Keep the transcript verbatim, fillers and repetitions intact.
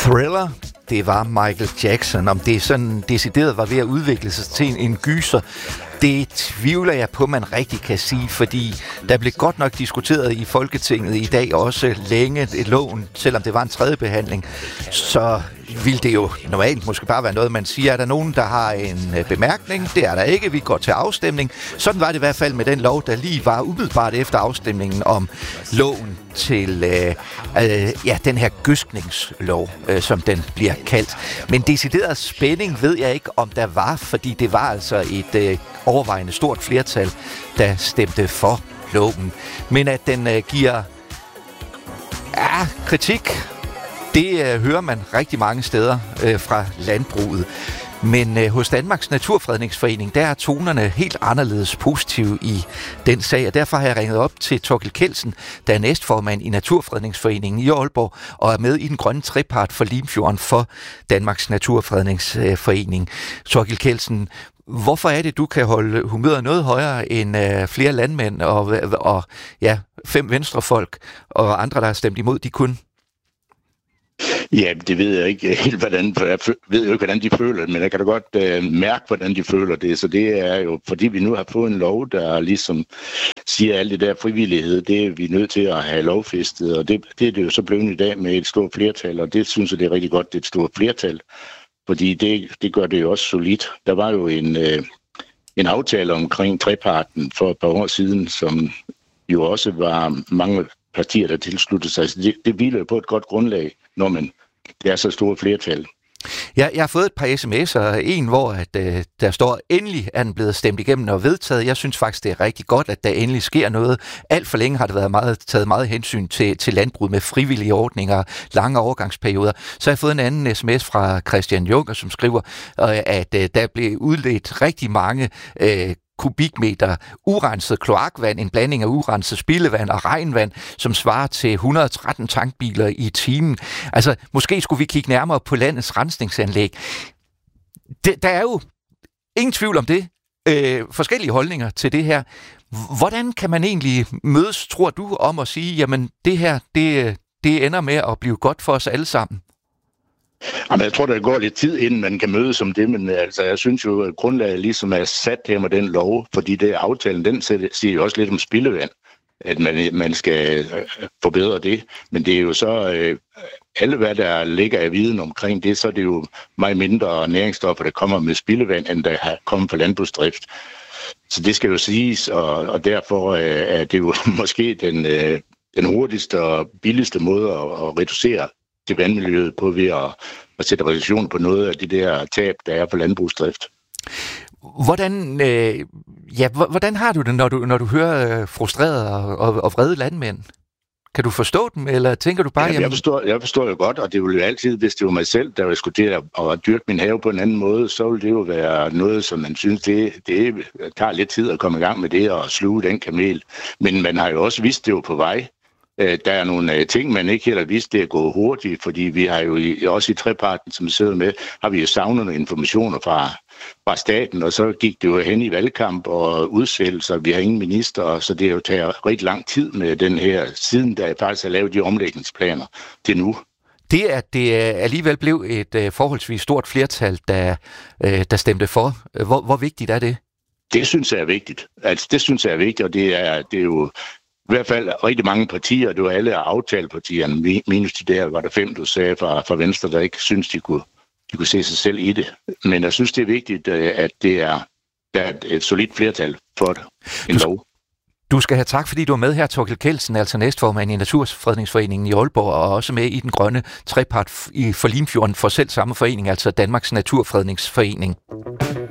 Thriller, det var Michael Jackson. Om det sådan decideret var ved at udvikle sig til en gyser, det tvivler jeg på, man rigtig kan sige, fordi der blev godt nok diskuteret i Folketinget i dag også længe et loven, selvom det var en tredje behandling, så ville det jo normalt måske bare være noget, man siger, er der nogen, der har en bemærkning? Det er der ikke, vi går til afstemning. Sådan var det i hvert fald med den lov, der lige var umiddelbart efter afstemningen om loven til øh, øh, ja, den her gødskningslov, øh, som den bliver kaldt. Men decideret spænding ved jeg ikke, om der var, fordi det var altså et øh, overvejende stort flertal, der stemte for loven. Men at den øh, giver ja, kritik, det øh, hører man rigtig mange steder øh, fra landbruget. Men øh, hos Danmarks Naturfredningsforening, der er tonerne helt anderledes positive i den sag, og derfor har jeg ringet op til Thorkild Kjeldsen, der er næstformand i Naturfredningsforeningen i Aalborg, og er med i den grønne trepart for Limfjorden for Danmarks Naturfredningsforening. Thorkild Kjeldsen, hvorfor er det, du kan holde humøret noget højere end øh, flere landmænd og, og ja, fem venstrefolk og andre, der har stemt imod, de kun? Ja, det ved jeg ikke helt, hvordan, for jeg ved jo ikke, hvordan de føler det, men jeg kan da godt øh, mærke, hvordan de føler det. Så det er jo, fordi vi nu har fået en lov, der ligesom siger alt det der frivillighed, det er vi nødt til at have lovfæstet, og det, det er det jo så blevet i dag med et stort flertal, og det synes jeg, det er rigtig godt, det er et stort flertal, fordi det, det gør det jo også solidt. Der var jo en, øh, en aftale omkring treparten for et par år siden, som jo også var mange partier, der tilsluttede sig. Så det, det hviler jo på et godt grundlag, når man det er så stort flertal. Ja, jeg har fået et par sms'er. En, hvor at, øh, der står, endelig er den blevet stemt igennem og vedtaget. Jeg synes faktisk, det er rigtig godt, at der endelig sker noget. Alt for længe har det været meget, taget meget hensyn til, til landbrug med frivillige ordninger, lange overgangsperioder. Så har jeg fået en anden sms fra Christian Juncker, som skriver, øh, at øh, der blev udledt rigtig mange øh, kubikmeter urenset kloakvand, en blanding af urenset spildevand og regnvand, som svarer til et hundrede og tretten tankbiler i timen. Altså, måske skulle vi kigge nærmere på landets rensningsanlæg. Det, der er jo ingen tvivl om det. Øh, forskellige holdninger til det her. Hvordan kan man egentlig mødes, tror du, om at sige, jamen, det her, det, det ender med at blive godt for os alle sammen? Jamen, jeg tror, der går lidt tid, inden man kan mødes om det, men altså, jeg synes jo, at grundlaget ligesom er sat her med den lov, fordi det aftalen, den siger jo også lidt om spildevand, at man, man skal forbedre det, men det er jo så, øh, alle hvad der ligger af viden omkring det, så er det jo meget mindre næringsstoffer, der kommer med spildevand, end der har kommet fra landbrugsdrift. Så det skal jo siges, og, og derfor øh, er det jo måske den, øh, den hurtigste og billigste måde at, at reducere til vandmiljøet på ved at, at sætte reduktion på noget af det der tab, der er på landbrugsdrift. Hvordan, øh, ja, hvordan har du det, når du, når du hører øh, frustrerede og, og, og vrede landmænd? Kan du forstå dem, eller tænker du bare... Ja, jeg, forstår, jeg forstår jo godt, og det ville jo altid, hvis det var mig selv, der skulle til at, at dyrke min have på en anden måde, så ville det jo være noget, som man synes, det, det tager lidt tid at komme i gang med det og sluge den kamel. Men man har jo også vidst, det var på vej. Der er nogle ting, man ikke helt har vidst, det er gået hurtigt, fordi vi har jo i, også i treparten, som vi sidder med, har vi jo savnet nogle informationer fra, fra staten, og så gik det jo hen i valgkamp og udsættelser. Vi har ingen minister, så det er jo taget rigtig lang tid med den her, siden der faktisk har lavet de omlægningsplaner til nu. Det, at det alligevel blev et forholdsvis stort flertal, der, der stemte for, hvor, hvor vigtigt er det? Det synes jeg er vigtigt. Altså, det synes jeg er vigtigt, og det er, det er jo i hvert fald rigtig mange partier, det var alle aftalepartierne, minus de der, var der fem, du sagde fra, fra Venstre, der ikke synes, de kunne, de kunne se sig selv i det. Men jeg synes, det er vigtigt, at det er, der er et solidt flertal for det. En lov. Du skal have tak, fordi du er med her, Thorkild Kjeldsen, altså næstformand i Naturfredningsforeningen i Aalborg, og også med i den grønne trepart i for Limfjorden for selv samme forening, altså Danmarks Naturfredningsforening.